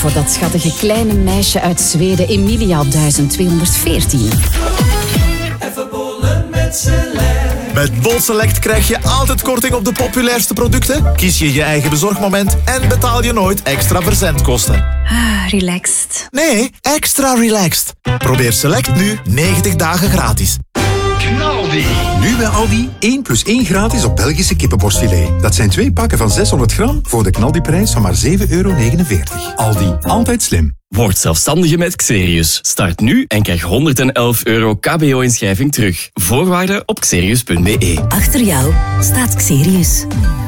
Voor dat schattige kleine meisje uit Zweden, Emilia 1214. Even bollen met Select. Met Bol Select krijg je altijd korting op de populairste producten, kies je je eigen bezorgmoment en betaal je nooit extra verzendkosten. Relaxed. Nee, extra relaxed. Probeer Select nu 90 dagen gratis. Knaldi. Nu bij Aldi 1 + 1 gratis op Belgische kippenborstfilet. Dat zijn 2 pakken van 600 gram voor de Knaldi-prijs van maar €7,49. Aldi, altijd slim. Word zelfstandige met Xerius. Start nu en krijg €111 KBO-inschrijving terug. Voorwaarden op xerius.be. Achter jou staat Xerius.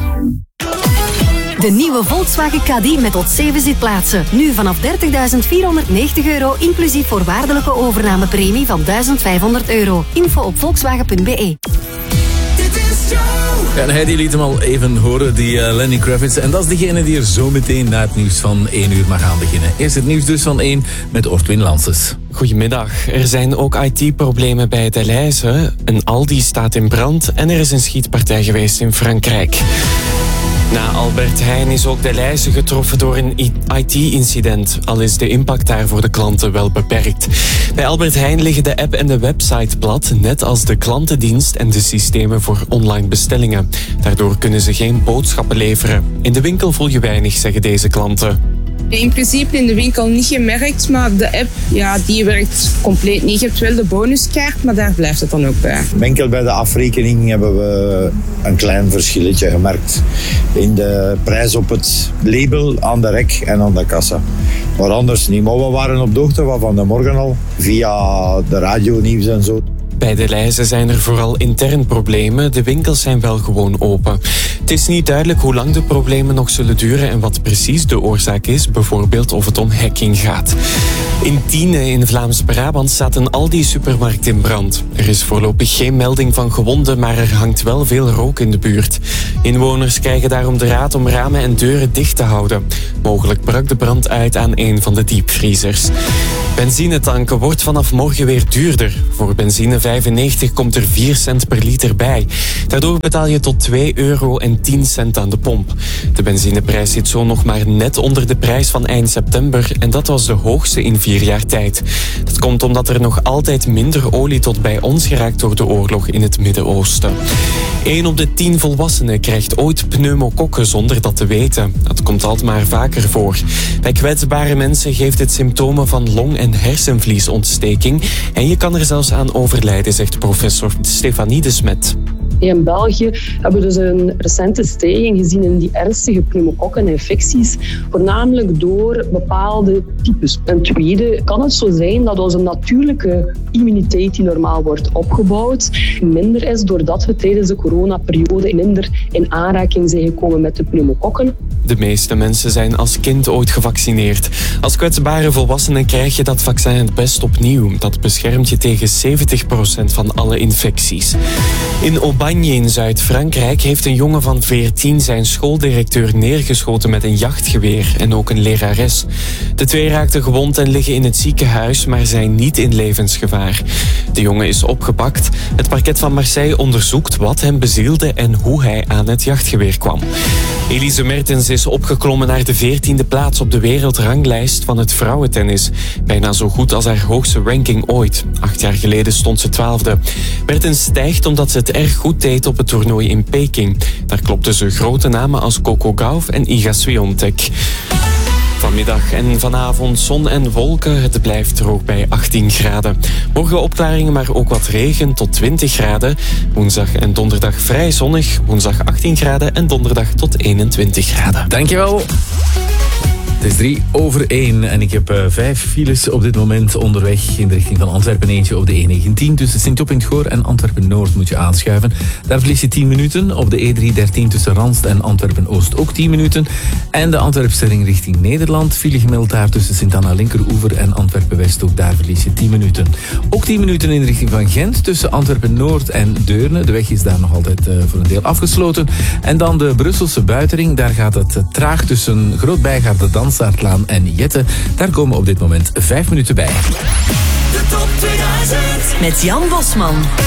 De nieuwe Volkswagen Caddy met tot 7 zitplaatsen. Nu vanaf €30.490 inclusief voorwaardelijke overnamepremie van €1.500. Info op volkswagen.be. Ja, en Heidi liet hem al even horen, die Lenny Kravitz. En dat is degene die er zo meteen na het nieuws van 1 uur mag gaan beginnen. Eerst het nieuws dus van 1 met Ortwin Lanses. Goedemiddag. Er zijn ook IT-problemen bij Delhaize. Een Aldi staat in brand en er is een schietpartij geweest in Frankrijk. Na Albert Heijn is ook Delhaize getroffen door een IT-incident, al is de impact daar voor de klanten wel beperkt. Bij Albert Heijn liggen de app en de website plat, net als de klantendienst en de systemen voor online bestellingen. Daardoor kunnen ze geen boodschappen leveren. In de winkel voel je weinig, zeggen deze klanten. In principe in de winkel niet gemerkt, maar de app die werkt compleet niet. Je hebt wel de bonuskaart, maar daar blijft het dan ook bij. Enkel bij de afrekening hebben we een klein verschilletje gemerkt in de prijs op het label, aan de rek en aan de kassa. Maar anders niet. Maar we waren op de hoogte van de morgen al, via de radionieuws en zo. Bij Delhaize zijn er vooral intern problemen. De winkels zijn wel gewoon open. Het is niet duidelijk hoe lang de problemen nog zullen duren en wat precies de oorzaak is, bijvoorbeeld of het om hacking gaat. In Tiene in Vlaams-Brabant staat een Aldi-supermarkt in brand. Er is voorlopig geen melding van gewonden, maar er hangt wel veel rook in de buurt. Inwoners krijgen daarom de raad om ramen en deuren dicht te houden. Mogelijk brak de brand uit aan een van de diepvriezers. Benzine tanken wordt vanaf morgen weer duurder. Voor benzine 95 komt er 4 cent per liter bij. Daardoor betaal je tot €2,10 aan de pomp. De benzineprijs zit zo nog maar net onder de prijs van eind september en dat was de hoogste in 4 jaar tijd. Dat komt omdat er nog altijd minder olie tot bij ons geraakt door de oorlog in het Midden-Oosten. 1 op de 10 volwassenen krijgt ooit pneumokokken zonder dat te weten. Dat komt altijd maar vaker voor. Bij kwetsbare mensen geeft het symptomen van long- en hersenvliesontsteking en je kan er zelfs aan overlijden, zegt professor Stefanie de Smet. In België hebben we dus een recente stijging gezien in die ernstige pneumokokkeninfecties, voornamelijk door bepaalde types. Ten tweede kan het zo zijn dat onze natuurlijke immuniteit die normaal wordt opgebouwd minder is doordat we tijdens de coronaperiode minder in aanraking zijn gekomen met de pneumokokken. De meeste mensen zijn als kind ooit gevaccineerd. Als kwetsbare volwassenen krijg je dat vaccin het best opnieuw. Dat beschermt je tegen 70% van alle infecties. In Aubagne in Zuid-Frankrijk heeft een jongen van 14 zijn schooldirecteur neergeschoten met een jachtgeweer en ook een lerares. De 2 raakten gewond en liggen in het ziekenhuis, maar zijn niet in levensgevaar. De jongen is opgepakt. Het parket van Marseille onderzoekt wat hem bezielde en hoe hij aan het jachtgeweer kwam. Elise Mertens is opgeklommen naar de 14e plaats op de wereldranglijst van het vrouwentennis. Bijna zo goed als haar hoogste ranking ooit. 8 jaar geleden stond ze 12e. Mertens stijgt omdat ze het erg goed deed op het toernooi in Peking. Daar klopten ze grote namen als Coco Gauff en Iga Swiatek. Vanmiddag en vanavond zon en wolken. Het blijft droog bij 18 graden. Morgen opklaringen, maar ook wat regen tot 20 graden. Woensdag en donderdag vrij zonnig. Woensdag 18 graden en donderdag tot 21 graden. Dankjewel. Het is 3:03 en ik heb 5 files op dit moment onderweg in de richting van Antwerpen. Eentje op de E19 tussen Sint-Job in het Goor en Antwerpen-Noord moet je aanschuiven. Daar verlies je 10 minuten. Op de E313 tussen Ranst en Antwerpen-Oost ook 10 minuten. En de Antwerpse ring richting Nederland. File gemeld daar tussen Sint-Anna Linkeroever en Antwerpen-West. Ook daar verlies je 10 minuten. Ook 10 minuten in de richting van Gent tussen Antwerpen-Noord en Deurne. De weg is daar nog altijd voor een deel afgesloten. En dan de Brusselse buitenring. Daar gaat het traag tussen Groot-Bijgaarde, Dansaardlaan en Jette. Daar komen op dit moment 5 minuten bij. De top 2000 met Jan Bosman.